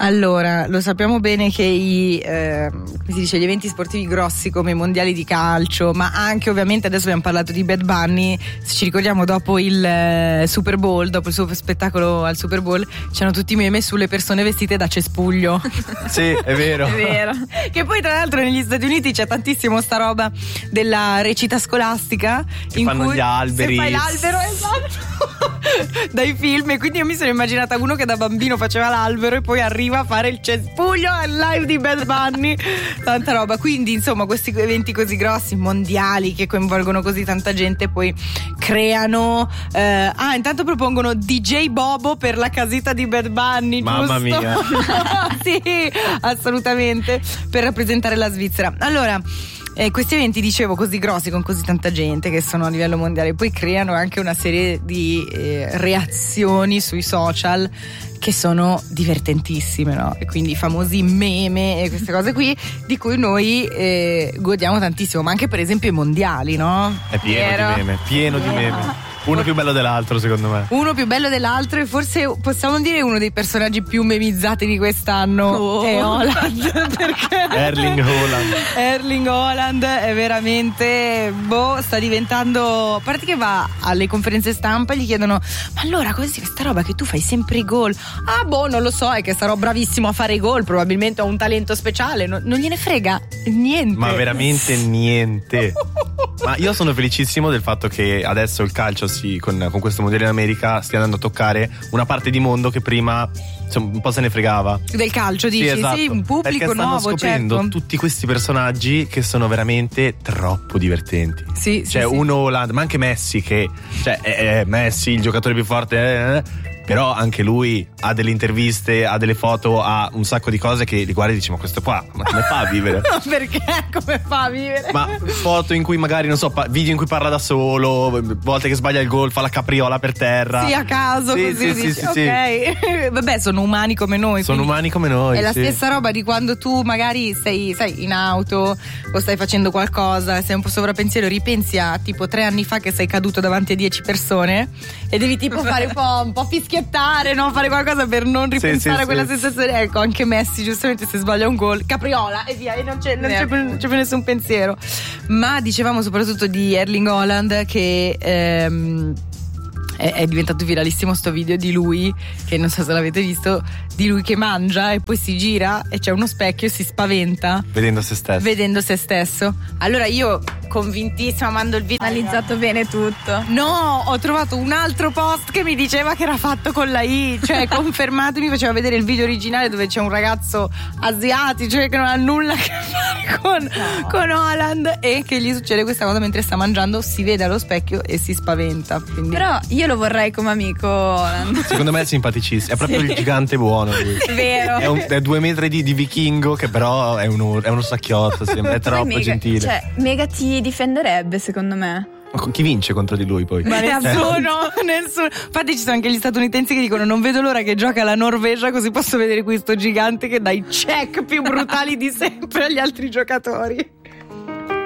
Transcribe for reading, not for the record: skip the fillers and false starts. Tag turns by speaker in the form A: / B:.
A: Allora, lo sappiamo bene che come si dice, gli eventi sportivi grossi come i mondiali di calcio, ma anche ovviamente adesso abbiamo parlato di Bad Bunny, se ci ricordiamo dopo il Super Bowl, dopo il suo spettacolo al Super Bowl, c'erano tutti i meme sulle persone vestite da cespuglio.
B: Sì, è vero.
A: È vero. Che poi tra l'altro negli Stati Uniti c'è tantissimo sta roba della recita scolastica
B: che
A: in
B: fanno
A: cui
B: gli alberi.
A: se fai l'albero, esatto, dai film, e quindi io mi sono immaginata uno che da bambino faceva l'albero e poi arriva a fare il cespuglio al live di Bad Bunny, tanta roba. Quindi insomma questi eventi così grossi, mondiali, che coinvolgono così tanta gente, poi creano intanto propongono DJ Bobo per la casita di Bad Bunny,
B: mamma
A: giusto?
B: mia.
A: Sì, assolutamente, per rappresentare la Svizzera. Allora, questi eventi, dicevo, così grossi, con così tanta gente, che sono a livello mondiale, poi creano anche una serie di reazioni sui social che sono divertentissime, no? E quindi i famosi meme e queste cose qui di cui noi godiamo tantissimo, ma anche per esempio i mondiali, no?
B: È pieno di meme. Uno più bello dell'altro, secondo me.
A: Uno più bello dell'altro, e forse possiamo dire uno dei personaggi più memizzati di quest'anno è Haaland. Perché Erling Haaland è veramente sta diventando, a parte che va alle conferenze stampa e gli chiedono: ma allora così questa roba che tu fai sempre i gol? Non lo so, è che sarò bravissimo a fare i gol, probabilmente ho un talento speciale. Non gliene frega niente.
B: Ma veramente niente. Ma io sono felicissimo del fatto che adesso il calcio con questo mondiale in America stia andando a toccare una parte di mondo che prima un po' se ne fregava
A: del calcio, dici?
B: Sì, esatto.
A: Sì, un pubblico
B: perché stanno scoprendo,
A: certo,
B: tutti questi personaggi che sono veramente troppo divertenti.
A: Sì,
B: cioè
A: sì,
B: uno Haaland, ma anche Messi, che è Messi il giocatore più forte, però anche lui ha delle interviste, ha delle foto, ha un sacco di cose che li guardi e dici: ma questo qua, ma come fa a vivere?
A: Perché? Come fa a vivere?
B: Ma foto in cui magari, non so, video in cui parla da solo, volte che sbaglia il gol, fa la capriola per terra.
A: Sì, a caso,
B: sì,
A: così
B: sì,
A: dici,
B: sì,
A: ok. Vabbè, sono umani come noi.
B: Sono umani come noi.
A: È la stessa roba di quando tu magari sei in auto o stai facendo qualcosa, sei un po' sovrappensiero, ripensi a tipo 3 anni fa che sei caduto davanti a 10 persone e devi tipo fare un po' fischiettare, no? Fare qualcosa per non ripensare a quella sensazione. Ecco, anche Messi giustamente, se sbaglia un gol, capriola e via, e non c'è più nessun pensiero. Ma dicevamo soprattutto di Erling Haaland, che è diventato viralissimo sto video di lui, che non so se l'avete visto, di lui che mangia e poi si gira e c'è uno specchio e si spaventa vedendo se stesso. Allora io, convintissima, mando il video,
C: analizzato bene tutto.
A: No, ho trovato un altro post che mi diceva che era fatto con la I, cioè confermato, mi faceva vedere il video originale dove c'è un ragazzo asiatico, cioè che non ha nulla a che fare con Haaland, e che gli succede questa cosa mentre sta mangiando, si vede allo specchio e si spaventa. Quindi...
C: Però io lo vorrei come amico Haaland.
B: Secondo me è simpaticissimo, è proprio il gigante buono lui.
C: Vero.
B: È 2 metri di vichingo, che però è uno sacchiotto, è troppo gentile.
C: Cioè, mega ti difenderebbe, secondo me.
B: Ma chi vince contro di lui poi?
A: Ma nessuno. Infatti ci sono anche gli statunitensi che dicono: non vedo l'ora che gioca la Norvegia, così posso vedere questo gigante che dà i check più brutali di sempre agli altri giocatori.